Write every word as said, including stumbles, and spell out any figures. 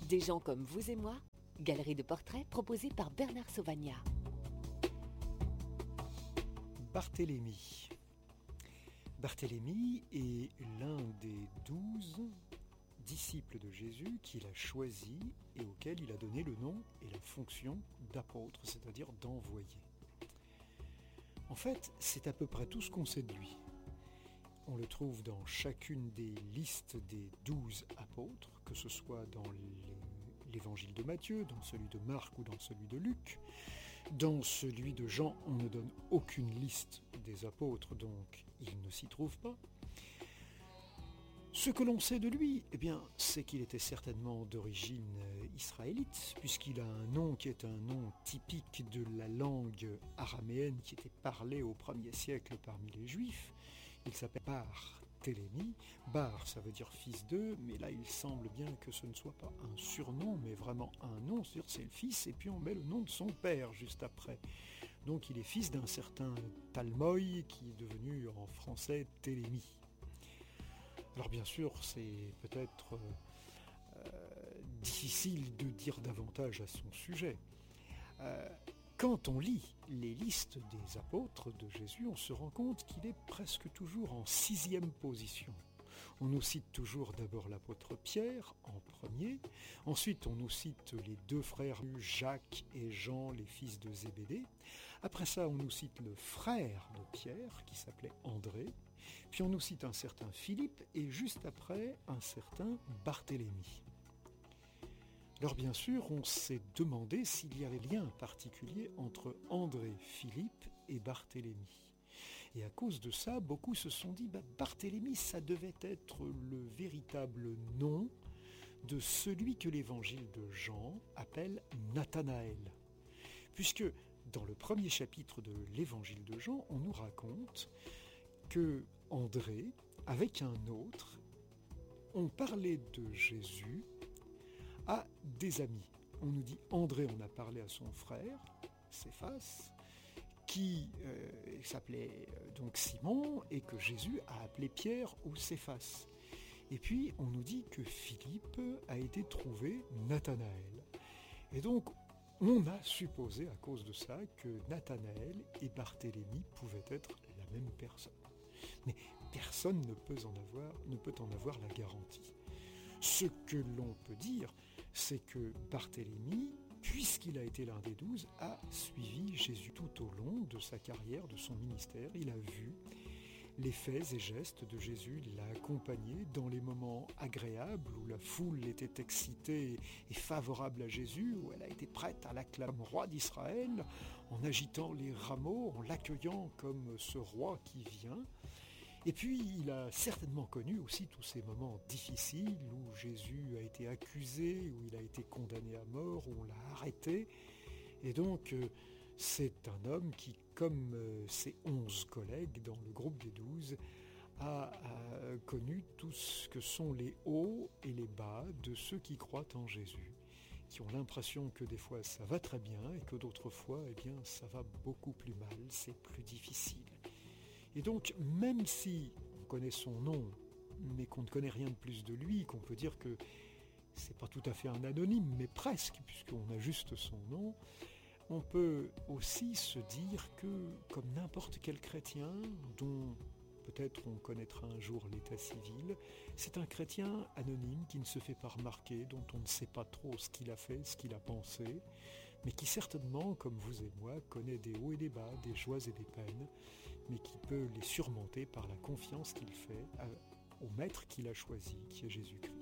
Des gens comme vous et moi, galerie de portraits proposée par Bernard Sauvagnat. Barthélemy. Barthélemy est l'un des douze disciples de Jésus qu'il a choisi et auquel il a donné le nom et la fonction d'apôtre, c'est-à-dire d'envoyé. En fait, c'est à peu près tout ce qu'on sait de lui. On le trouve dans chacune des listes des douze apôtres, que ce soit dans l'évangile de Matthieu, dans celui de Marc ou dans celui de Luc. Dans celui de Jean, on ne donne aucune liste des apôtres, donc il ne s'y trouve pas. Ce que l'on sait de lui, eh bien, c'est qu'il était certainement d'origine israélite, puisqu'il a un nom qui est un nom typique de la langue araméenne qui était parlée au premier siècle parmi les Juifs. Il s'appelle Barthélemy. Bar, ça veut dire fils d'eux, mais là il semble bien que ce ne soit pas un surnom, mais vraiment un nom, c'est-à-dire c'est le fils, et puis on met le nom de son père juste après. Donc il est fils d'un certain Talmoï, qui est devenu en français Télémy. Alors bien sûr, c'est peut-être euh, difficile de dire davantage à son sujet. Euh, quand on lit les listes des apôtres de Jésus, on se rend compte qu'il est presque toujours en sixième position. On nous cite toujours d'abord l'apôtre Pierre en premier, ensuite on nous cite les deux frères Jacques et Jean, les fils de Zébédée. Après ça, on nous cite le frère de Pierre qui s'appelait André, puis on nous cite un certain Philippe et juste après un certain Barthélemy. Alors bien sûr, on s'est demandé s'il y avait lien particulier entre André, Philippe et Barthélemy. Et à cause de ça, beaucoup se sont dit bah, Barthélemy, ça devait être le véritable nom de celui que l'évangile de Jean appelle Nathanaël. Puisque dans le premier chapitre de l'évangile de Jean, on nous raconte que André, avec un autre, ont parlé de Jésus à des amis. On nous dit André, on a parlé à son frère, Céphas, qui euh, s'appelait euh, donc Simon, et que Jésus a appelé Pierre ou Céphas. Et puis on nous dit que Philippe a été trouvé Nathanaël. Et donc on a supposé à cause de ça que Nathanaël et Barthélemy pouvaient être la même personne. Mais personne ne peut en avoir, ne peut en avoir la garantie. Ce que l'on peut dire, c'est que Barthélemy, puisqu'il a été l'un des douze, a suivi Jésus tout au long de sa carrière, de son ministère. Il a vu les faits et gestes de Jésus, il l'a accompagné dans les moments agréables où la foule était excitée et favorable à Jésus, où elle a été prête à l'acclamer roi d'Israël, en agitant les rameaux, en l'accueillant comme ce roi qui vient. Et puis, il a certainement connu aussi tous ces moments difficiles où Jésus a été accusé, où il a été condamné à mort, où on l'a arrêté. Et donc, c'est un homme qui, comme ses onze collègues dans le groupe des douze, a, a connu tout ce que sont les hauts et les bas de ceux qui croient en Jésus, qui ont l'impression que des fois ça va très bien et que d'autres fois, eh bien, ça va beaucoup plus mal, c'est plus difficile. Et donc, même si on connaît son nom, mais qu'on ne connaît rien de plus de lui, qu'on peut dire que c'est pas tout à fait un anonyme, mais presque, puisqu'on a juste son nom, on peut aussi se dire que, comme n'importe quel chrétien, dont peut-être on connaîtra un jour l'état civil, c'est un chrétien anonyme qui ne se fait pas remarquer, dont on ne sait pas trop ce qu'il a fait, ce qu'il a pensé, mais qui certainement, comme vous et moi, connaît des hauts et des bas, des joies et des peines, mais qui peut les surmonter par la confiance qu'il fait au Maître qu'il a choisi, qui est Jésus-Christ.